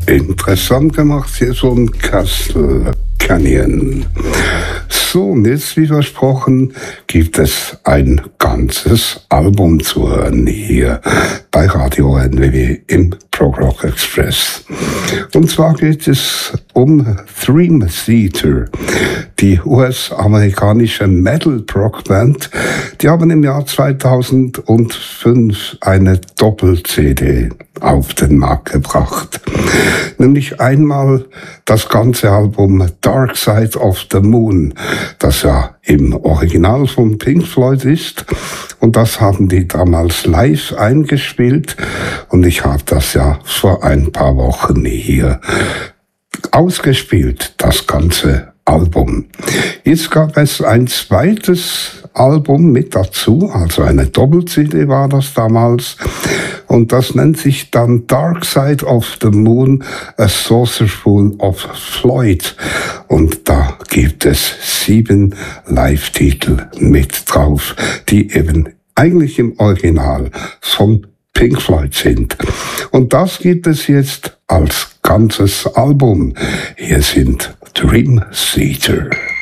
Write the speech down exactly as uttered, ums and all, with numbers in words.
Interessant gemacht, hier so ein Castle Canyon. So, und jetzt, wie versprochen, gibt es ein ganzes Album zu hören hier bei Radio N W W im Prog Rock Express. Und zwar geht es um Dream Theater, die U S-amerikanische Metal-Prog-Band. Die haben im Jahr zweitausendfünf eine Doppel-C D auf den Markt gebracht. Nämlich einmal das ganze Album Dark Side of the Moon, das ja im Original von Pink Floyd ist. Und das haben die damals live eingespielt. Und ich habe das ja vor ein paar Wochen hier ausgespielt, das ganze Album. Jetzt gab es ein zweites Album mit dazu, also eine Doppel-C D war das damals. Und das nennt sich dann Dark Side of the Moon, A Saucerful of Floyd. Und da gibt es sieben Live-Titel mit drauf, die eben eigentlich im Original von Pink Floyd sind. Und das gibt es jetzt als ganzes Album. Hier sind Dream Theater.